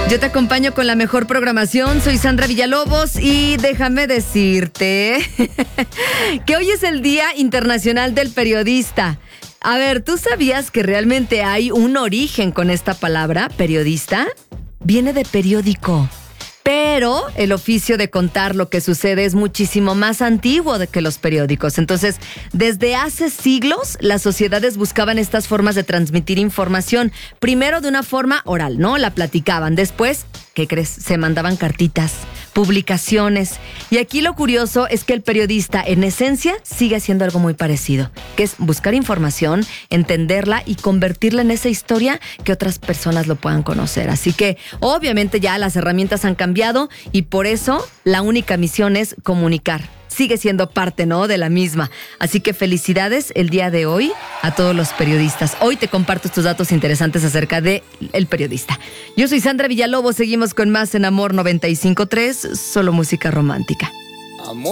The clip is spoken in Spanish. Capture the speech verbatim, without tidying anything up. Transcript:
Yo te acompaño con la mejor programación, soy Sandra Villalobos y déjame decirte que hoy es el Día Internacional del Periodista. A ver, ¿tú sabías que realmente hay un origen con esta palabra, periodista? Viene de periódico. Pero el oficio de contar lo que sucede es muchísimo más antiguo de que los periódicos. Entonces, desde hace siglos, las sociedades buscaban estas formas de transmitir información. Primero de una forma oral, ¿no? La platicaban. Después, ¿qué crees? Se mandaban cartitas, publicaciones. Y aquí lo curioso es que el periodista, en esencia, sigue haciendo algo muy parecido, que es buscar información, entenderla y convertirla en esa historia que otras personas lo puedan conocer. Así que, obviamente, ya las herramientas han cambiado y por eso la única misión es comunicar. Sigue siendo parte, ¿no?, de la misma. Así que felicidades el día de hoy a todos los periodistas. Hoy te comparto estos datos interesantes acerca de el periodista. Yo soy Sandra Villalobos, seguimos con más en Amor noventa y cinco punto tres, solo música romántica. Amor.